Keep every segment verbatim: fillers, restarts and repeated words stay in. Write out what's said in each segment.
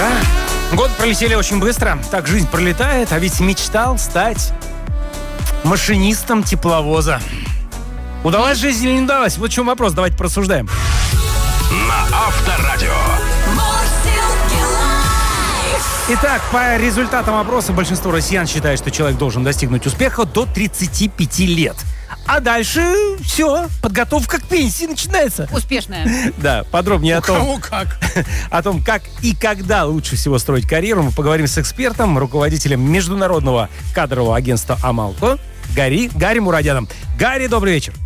Да. Годы пролетели очень быстро. Так жизнь пролетает, а ведь мечтал стать машинистом тепловоза. Удалась жизнь или не удалась? Вот в чем вопрос, давайте порассуждаем. На Авторадио. Итак, по результатам опроса большинство россиян считает, что человек должен достигнуть успеха до тридцати пяти лет. А дальше все, подготовка к пенсии начинается. Успешная. Да, подробнее о том, Кому как. о том, как и когда лучше всего строить карьеру, мы поговорим с экспертом, руководителем международного кадрового агентства «Амалко» Гарри, Гарри Мурадяном. Гарри, добрый вечер.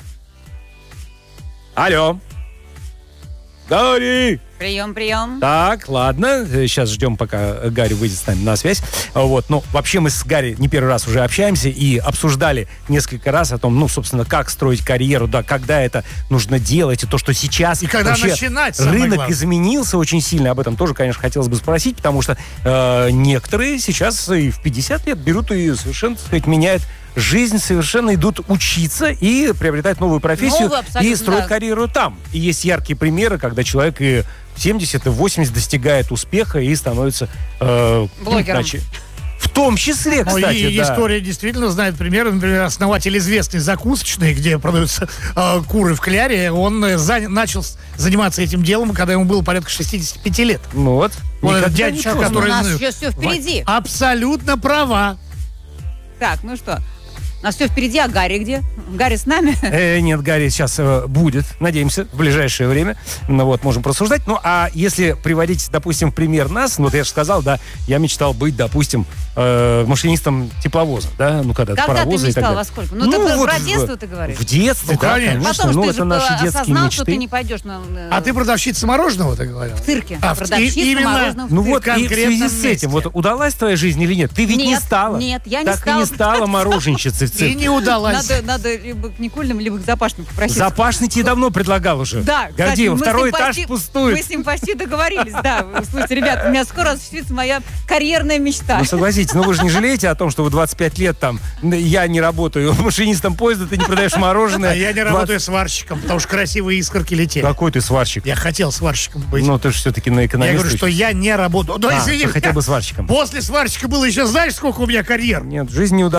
Алло. Гарри! Прием, прием. Так, ладно. Сейчас ждем, пока Гарри выйдет с нами на связь. Вот. Ну, вообще мы с Гарри не первый раз уже общаемся и обсуждали несколько раз о том, ну, собственно, как строить карьеру, да, когда это нужно делать, и то, что сейчас... И когда вообще начинать, самое рынок главное. изменился очень сильно. Об этом тоже, конечно, хотелось бы спросить, потому что э, некоторые сейчас и в пятьдесят лет берут и совершенно, так сказать, меняют жизнь, совершенно идут учиться и приобретать новую профессию, Новую, абсолютно, и строить да. карьеру там. И есть яркие примеры, когда человек и в семьдесят, и в восемьдесят достигает успеха и становится... Э, Блогером. иначе. В том числе, Ну, кстати, и да. история действительно знает примеры. Например, основатель известной закусочной, где продаются э, куры в кляре, он э, заня- начал с- заниматься этим делом, когда ему было порядка шестидесяти пяти лет. Ну вот. Вот этот Никогда дядечка, не поздно. который- У нас знаю. еще все впереди. Абсолютно права. Так, ну что, у нас все впереди, а Гарри где? Гарри с нами? Э, нет, Гарри сейчас э, будет, надеемся, в ближайшее время. Ну вот, можем просуждать. Ну, а если приводить, допустим, в пример нас, ну, вот я же сказал, да, я мечтал быть, допустим, э, машинистом тепловоза, да, ну, когда Когда ты паровоза и так мечтал, далее. во сколько? Ну, ты про- вот про в- детство ты говоришь. В детстве, Ну, да, конечно. конечно. Потом Ну, ты это же наши детские осознал, мечты. что ты не пойдешь на... э, А ты продавщица мороженого, ты говорил? в цирке. А, в- Продавщица и- именно- мороженого в Ну цирке. вот, и в конкретном связи с этим, месте. вот удалась твоя жизнь или нет? Ты ведь не Нет, стала. нет, я не так стала. и не стала мороженщицей в И цирке. не удалась. Надо, надо либо к Никольным, либо к Запашным попроситься. Запашный тебе давно предлагал уже. Да, Гордеева, кстати, мы с второй ним этаж почти- пустует. Мы с ним почти договорились, да. Слушайте, ребята, у меня скоро осуществится моя карьерная мечта. Ну, согласитесь, ну вы же не жалеете о том, что вы двадцать пять лет там, я не работаю машинистом поезда, ты не продаешь мороженое. А я не двадцать работаю сварщиком, потому что красивые искорки летели. Какой ты сварщик? Я хотел сварщиком быть. Ну, ты же все-таки на Я экономиста. говорю, что я не работаю. Ну, А, извини, ты хотел бы сварщиком. после сварщика было еще, знаешь, сколько у меня карьер? Нет, жизнь не удалась.